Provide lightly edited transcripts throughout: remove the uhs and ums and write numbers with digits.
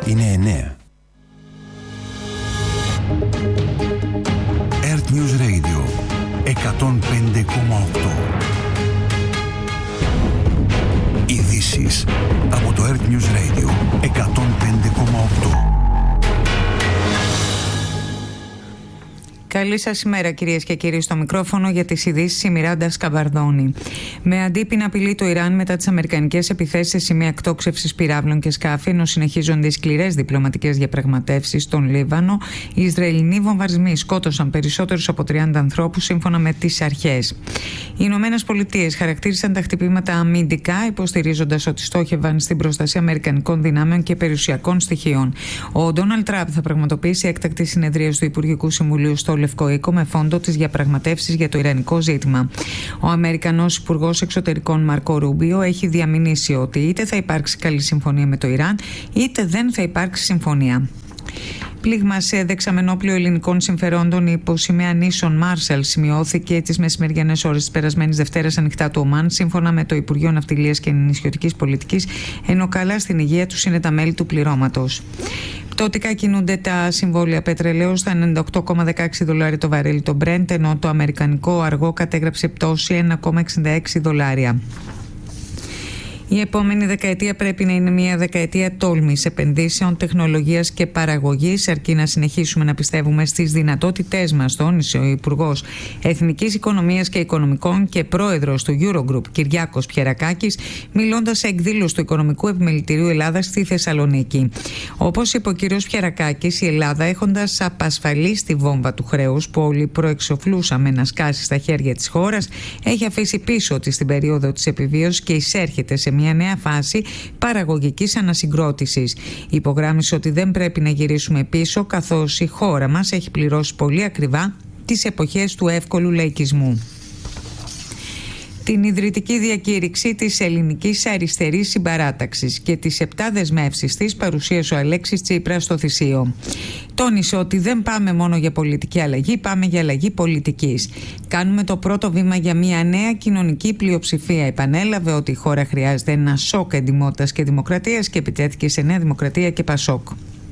Είναι 9. Earth News Radio 105,8. Ειδήσεις από το Earth News Radio 105,8. Καλή σας ημέρα, κυρίες και κύριοι, στο μικρόφωνο για τις ειδήσεις η Μιράντα Σκαβαρδόνη. Με αντίπεινα απειλή το Ιράν μετά τις αμερικανικές επιθέσεις σε σημεία εκτόξευσης πυράβλων και σκάφη, ενώ συνεχίζονται οι σκληρές διπλωματικές διαπραγματεύσεις στον Λίβανο, οι Ισραηλινοί βομβαρδισμοί σκότωσαν περισσότερους από 30 ανθρώπους, σύμφωνα με τις αρχές. Οι Ηνωμένες Πολιτείες χαρακτήρισαν τα χτυπήματα αμυντικά, υποστηρίζοντας ότι στόχευαν στην προστασία αμερικανικών δυνάμεων και περιουσιακών στοιχείων. Ο Ντόναλντ Τραμπ θα πραγματοποιήσει έκτακτη συνεδρία του Υπουργικού Συμβουλίου στο Λευκό Οίκο με φόντο τις διαπραγματεύσεις για το ιρανικό ζήτημα. Ο Αμερικανός Υπουργός Εξωτερικών Μάρκο Ρούμπιο έχει διαμηνήσει ότι είτε θα υπάρξει καλή συμφωνία με το Ιράν, είτε δεν θα υπάρξει συμφωνία. Πλήγμα σε δεξαμενόπλιο ελληνικών συμφερόντων υπό σημαία νήσων Μάρσαλ σημειώθηκε τις μεσημεριανές ώρες της περασμένης Δευτέρας ανοιχτά του Ομάν, σύμφωνα με το Υπουργείο Ναυτιλίας και Νησιωτικής Πολιτικής, ενώ καλά στην υγεία τους είναι τα μέλη του πληρώματος. Πτωτικά κινούνται τα συμβόλαια πετρελαίου στα $98,16 το βαρέλι το Brent, ενώ το αμερικανικό αργό κατέγραψε πτώση $1,66. Η επόμενη δεκαετία πρέπει να είναι μια δεκαετία τόλμης, επενδύσεων, τεχνολογίας και παραγωγής, αρκεί να συνεχίσουμε να πιστεύουμε στις δυνατότητές μας, τόνισε ο Υπουργός Εθνικής Οικονομίας και Οικονομικών και πρόεδρος του Eurogroup, Κυριάκος Πιερακάκης, μιλώντας σε εκδήλωση του Οικονομικού Επιμελητηρίου Ελλάδας στη Θεσσαλονίκη. Όπως είπε ο κ. Πιερακάκης, η Ελλάδα, έχοντας απασφαλίσει τη βόμβα του χρέους που όλοι προεξοφλούσαμε να σκάσει στα χέρια της χώρας, έχει αφήσει πίσω της την περίοδο της επιβίωσης και εισέρχεται σε μια νέα φάση παραγωγικής ανασυγκρότησης. Υπογράμμισε ότι δεν πρέπει να γυρίσουμε πίσω, καθώς η χώρα μας έχει πληρώσει πολύ ακριβά τις εποχές του εύκολου λαϊκισμού. Την ιδρυτική διακήρυξη της Ελληνικής Αριστερής Συμπαράταξης και τις 7 δεσμεύσεις της παρουσίασε ο Αλέξης Τσίπρας στο Θησείο. Τόνισε ότι δεν πάμε μόνο για πολιτική αλλαγή, πάμε για αλλαγή πολιτικής. Κάνουμε το πρώτο βήμα για μια νέα κοινωνική πλειοψηφία. Επανέλαβε ότι η χώρα χρειάζεται ένα σοκ εντιμότητας και δημοκρατίας και επιτέθηκε σε Νέα Δημοκρατία και Πασόκ.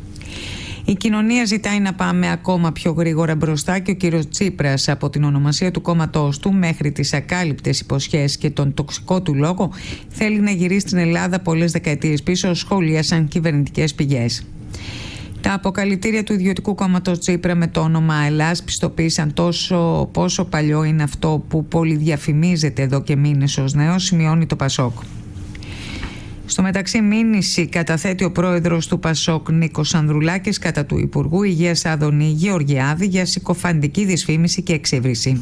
Η κοινωνία ζητάει να πάμε ακόμα πιο γρήγορα μπροστά και ο κύριος Τσίπρας, από την ονομασία του κόμματός του μέχρι τις ακάλυπτες υποσχέσεις και τον τοξικό του λόγο, θέλει να γυρίσει την Ελλάδα πολλές δεκαετίες πίσω, σχολίασαν κυβερνητικές πηγές. Τα αποκαλυτήρια του ιδιωτικού κόμματος Τσίπρα με το όνομα Ελλάς πιστοποίησαν τόσο πόσο παλιό είναι αυτό που πολυδιαφημίζεται εδώ και μήνες ως νέο, σημειώνει το Πασόκ. Στο μεταξύ, μήνυση καταθέτει ο πρόεδρος του Πασόκ Νίκος Ανδρουλάκης κατά του Υπουργού Υγείας Άδωνη Γεωργιάδη για συκοφαντική δυσφήμιση και εξύβριση.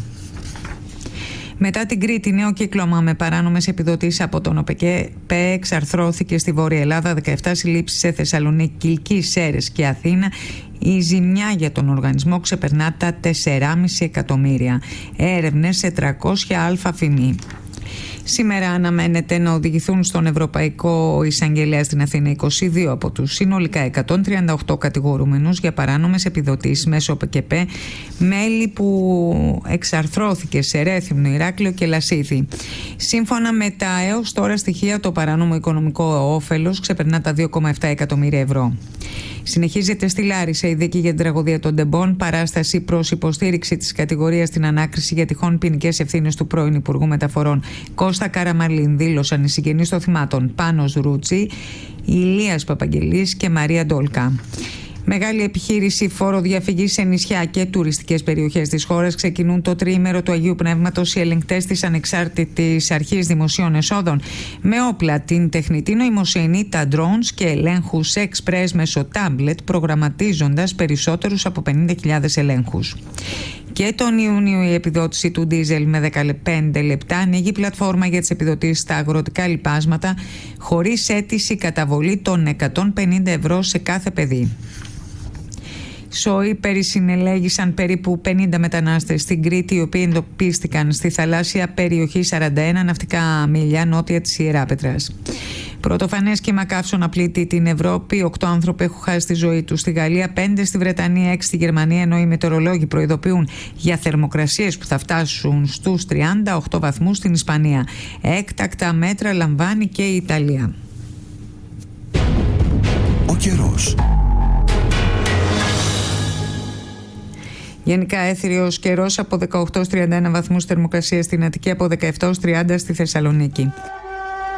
Μετά την Κρήτη, νέο κύκλωμα με παράνομες επιδοτήσεις από τον ΟΠΕΚΕ εξαρθρώθηκε στη Βόρεια Ελλάδα, 17 συλλήψεις σε Θεσσαλονίκη, Κιλκή, Σέρρες και Αθήνα. Η ζημιά για τον οργανισμό ξεπερνά τα 4,5 εκατομμύρια. Έρευνες σε 300 αλφα-φημί. Σήμερα αναμένεται να οδηγηθούν στον Ευρωπαϊκό Εισαγγελέα στην Αθήνα 22 από τους συνολικά 138 κατηγορούμενους για παράνομες επιδοτήσεις μέσω ΟΠΕΚΕ, μέλη που εξαρθρώθηκε σε Ρέθυμνο, Ηράκλειο και Λασίθι. Σύμφωνα με τα έως τώρα στοιχεία, το παράνομο οικονομικό όφελος ξεπερνά τα 2,7 εκατομμύρια ευρώ. Συνεχίζεται στη Λάρισα η δίκη για την τραγωδία των Ντεμπών, παράσταση προς υποστήριξη της κατηγορίας στην ανάκριση για τυχόν ποινικές ευθύνες του πρώην Υπουργού Μεταφορών Κώστα Καραμαλίν, δήλωσαν οι συγγενείς των θυμάτων Πάνος Ρούτσι, Ηλίας Παπαγγελής και Μαρία Ντόλκα. Μεγάλη επιχείρηση φοροδιαφυγής σε νησιά και τουριστικές περιοχές της χώρας. Ξεκινούν το τριήμερο του Αγίου Πνεύματος οι ελεγκτές της Ανεξάρτητης Αρχής Δημοσίων Εσόδων με όπλα, την τεχνητή νοημοσύνη, τα drones και ελέγχους express μέσω tablet, προγραμματίζοντας περισσότερους από 50.000 ελέγχους. Και τον Ιούνιο η επιδότηση του ντίζελ με 15 λεπτά ανοίγει πλατφόρμα για τις επιδοτήσεις στα αγροτικά λιπάσματα χωρίς αίτηση καταβολή των 150 ευρώ σε κάθε παιδί. Σόι περισυνελέγησαν περίπου 50 μετανάστες στην Κρήτη, οι οποίοι εντοπίστηκαν στη θαλάσσια περιοχή 41 ναυτικά μίλια νότια της Ιεράπετρας. Πρωτοφανές κύμα καύσωνα πλήττει την Ευρώπη. 8 άνθρωποι έχουν χάσει τη ζωή τους στη Γαλλία, 5 στη Βρετανία, 6 στη Γερμανία, ενώ οι μετεωρολόγοι προειδοποιούν για θερμοκρασίες που θα φτάσουν στους 38 βαθμούς στην Ισπανία. Έκτακτα μέτρα λαμβάνει και η Ιταλία. Ο καιρός. Γενικά έθριος καιρός από 18-31 βαθμούς θερμοκρασία στην Αττική, από 17-30 στη Θεσσαλονίκη.